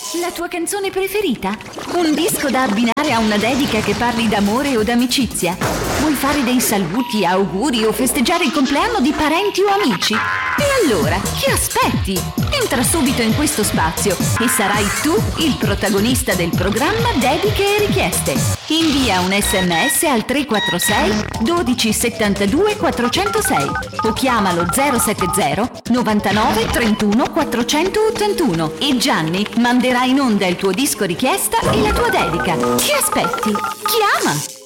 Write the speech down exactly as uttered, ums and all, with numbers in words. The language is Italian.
La tua canzone preferita? Un disco da abbinare a una dedica che parli d'amore o d'amicizia? Vuoi fare dei saluti, auguri o festeggiare il compleanno di parenti o amici? E allora, che aspetti? Entra subito in questo spazio e sarai tu il protagonista del programma Dediche e Richieste. Invia un sms al tre quattro sei dodici settantadue quattrocentosei o chiamalo zero sette zero novantanove trentuno quattrocentottantuno e Gianni manderà in onda il tuo disco richiesta e la tua dedica. Che aspetti? Chiama!